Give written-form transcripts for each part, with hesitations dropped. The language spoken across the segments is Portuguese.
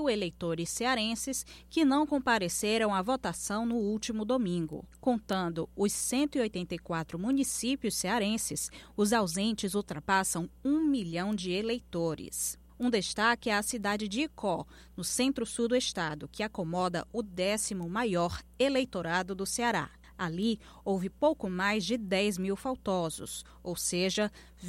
1.000 eleitores cearenses que não compareceram à votação no último domingo. Contando os 184 municípios cearenses, os ausentes ultrapassam 1 milhão de eleitores. Um destaque é a cidade de Icó, no centro-sul do estado, que acomoda o 10º maior eleitorado do Ceará. Ali, houve pouco mais de 10 mil faltosos, ou seja,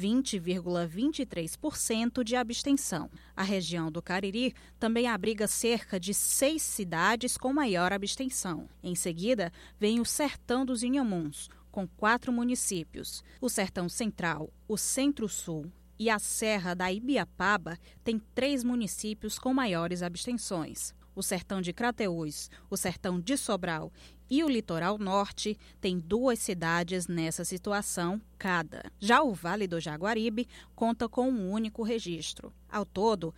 20,23% de abstenção. A região do Cariri também abriga cerca de 6 cidades com maior abstenção. Em seguida, vem o Sertão dos Inhamuns, com 4 municípios. O Sertão Central, o Centro-Sul e a Serra da Ibiapaba têm 3 municípios com maiores abstenções. O Sertão de Crateús, o Sertão de Sobral e o Litoral Norte têm 2 cidades nessa situação cada. Já o Vale do Jaguaribe conta com um único registro. Ao todo,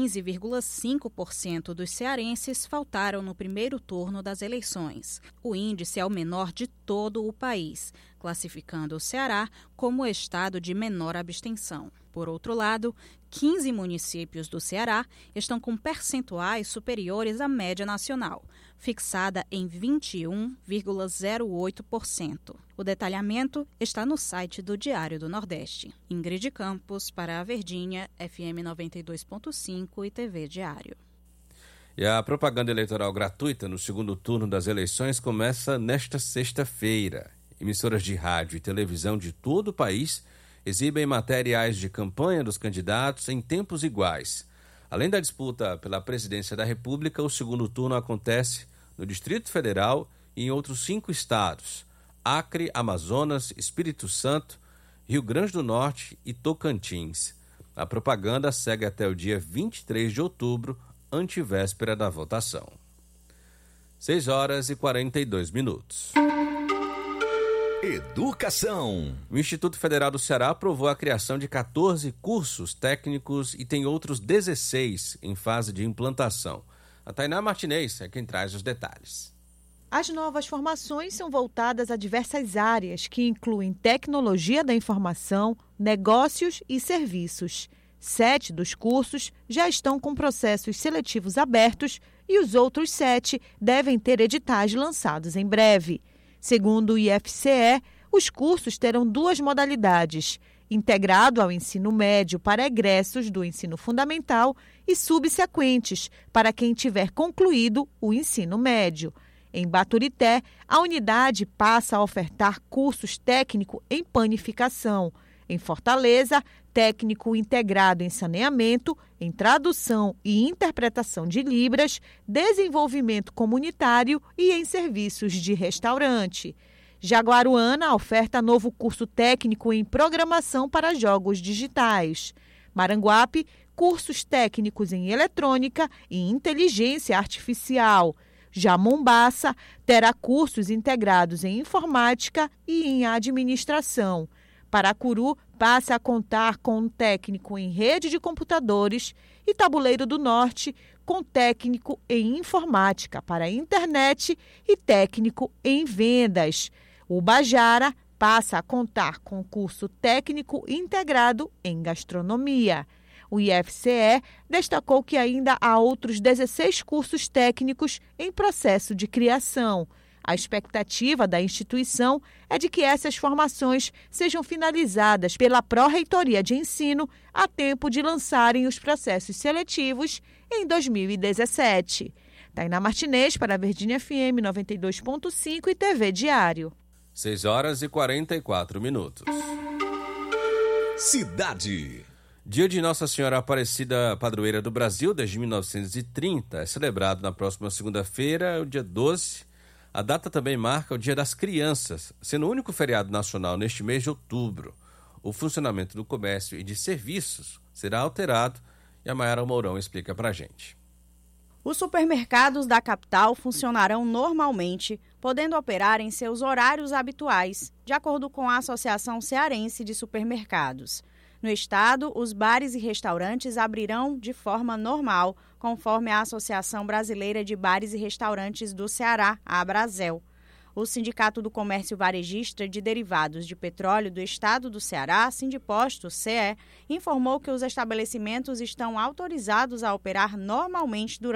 15,5% dos cearenses faltaram no primeiro turno das eleições. O índice é o menor de todo o país, classificando o Ceará como o estado de menor abstenção. Por outro lado, 15 municípios do Ceará estão com percentuais superiores à média nacional, fixada em 21,08%. O detalhamento está no site do Diário do Nordeste. Ingrid Campos, para a Verdinha, FM 92.5 e TV Diário. E a propaganda eleitoral gratuita no segundo turno das eleições começa nesta sexta-feira. Emissoras de rádio e televisão de todo o país exibem materiais de campanha dos candidatos em tempos iguais. Além da disputa pela presidência da República, o segundo turno acontece no Distrito Federal e em outros 5 estados: Acre, Amazonas, Espírito Santo, Rio Grande do Norte e Tocantins. A propaganda segue até o dia 23 de outubro, antevéspera da votação. 6h42. Educação. O Instituto Federal do Ceará aprovou a criação de 14 cursos técnicos e tem outros 16 em fase de implantação. A Tainá Martinez é quem traz os detalhes. As novas formações são voltadas a diversas áreas que incluem tecnologia da informação, negócios e serviços. 7 dos cursos já estão com processos seletivos abertos e os outros 7 devem ter editais lançados em breve. Segundo o IFCE, os cursos terão 2 modalidades: integrado ao ensino médio para egressos do ensino fundamental e subsequentes para quem tiver concluído o ensino médio. Em Baturité, a unidade passa a ofertar cursos técnico em panificação. Em Fortaleza, técnico integrado em saneamento, em tradução e interpretação de Libras, desenvolvimento comunitário e em serviços de restaurante. Jaguaruana oferta novo curso técnico em programação para jogos digitais. Maranguape, cursos técnicos em eletrônica e inteligência artificial. Já Mombaça terá cursos integrados em informática e em administração. Paracuru passa a contar com um técnico em rede de computadores e Tabuleiro do Norte com técnico em informática para a internet e técnico em vendas. O Bajara passa a contar com curso técnico integrado em gastronomia. O IFCE destacou que ainda há outros 16 cursos técnicos em processo de criação. A expectativa da instituição é de que essas formações sejam finalizadas pela Pró-Reitoria de Ensino a tempo de lançarem os processos seletivos em 2017. Tainá Martinez para a Verdinha FM 92.5 e TV Diário. 6h44. Cidade. Dia de Nossa Senhora Aparecida, padroeira do Brasil, desde 1930, é celebrado na próxima segunda-feira, o dia 12. A data também marca o Dia das Crianças, sendo o único feriado nacional neste mês de outubro. O funcionamento do comércio e de serviços será alterado e a Mayara Mourão explica pra gente. Os supermercados da capital funcionarão normalmente, podendo operar em seus horários habituais, de acordo com a Associação Cearense de Supermercados. No estado, os bares e restaurantes abrirão de forma normal, conforme a Associação Brasileira de Bares e Restaurantes do Ceará, a Abrasel. O Sindicato do Comércio Varejista de Derivados de Petróleo do Estado do Ceará, Sindiposto, CE, informou que os estabelecimentos estão autorizados a operar normalmente durante